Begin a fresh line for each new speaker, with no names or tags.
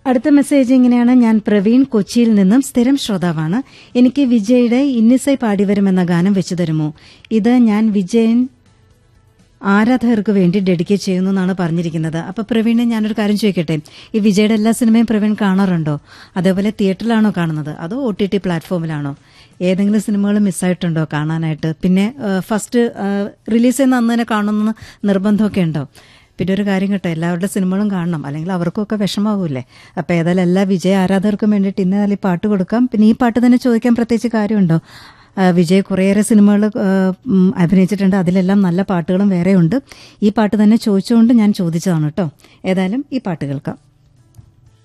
അടുത്ത മെസ്സേജ് ഇങ്ങനെയാണ്. ഞാൻ പ്രവീൺ, കൊച്ചിയിൽ നിന്നും സ്ഥിരം ശ്രോതാവാണ്. എനിക്ക് വിജയുടെ ഇന്നിസൈ പാടിവരുമെന്ന ഗാനം വെച്ചു തരുമോ? ഇത് ഞാൻ വിജയൻ ആരാധകർക്ക് വേണ്ടി ഡെഡിക്കേറ്റ് ചെയ്യുന്നു എന്നാണ് പറഞ്ഞിരിക്കുന്നത്. അപ്പൊ പ്രവീണ്, ഞാനൊരു കാര്യം ചോദിക്കട്ടെ, ഈ വിജയുടെ എല്ലാ സിനിമയും പ്രവീൺ കാണാറുണ്ടോ? അതേപോലെ തിയേറ്ററിലാണോ കാണുന്നത്, അതോ OTT പ്ലാറ്റ്ഫോമിലാണോ? ഏതെങ്കിലും സിനിമകൾ മിസ്സായിട്ടുണ്ടോ കാണാനായിട്ട്? പിന്നെ ഫസ്റ്റ് റിലീസ് ചെയ്യുന്ന അന്ന് തന്നെ കാണുന്ന നിർബന്ധമൊക്കെ ഉണ്ടോ? പിന്നെ ഒരു കാര്യം കേട്ടോ, എല്ലാവരുടെ സിനിമകളും കാണണം, അല്ലെങ്കിൽ അവർക്കൊക്കെ വിഷമാവൂലേ? അപ്പം ഏതായാലും എല്ലാ വിജയ ആരാധകർക്കും വേണ്ടിയിട്ട് ഇന്നേതായാലും ഈ പാട്ട് കൊടുക്കാം. പിന്നെ ഈ പാട്ട് തന്നെ ചോദിക്കാൻ പ്രത്യേകിച്ച് കാര്യമുണ്ടോ? വിജയ് കുറേയേറെ സിനിമകൾ അഭിനയിച്ചിട്ടുണ്ട്, അതിലെല്ലാം നല്ല പാട്ടുകളും വേറെയുണ്ട്. ഈ പാട്ട് തന്നെ ചോദിച്ചുകൊണ്ട് ഞാൻ ചോദിച്ചതാണ് കേട്ടോ. ഏതായാലും ഈ പാട്ട് കേൾക്കാം.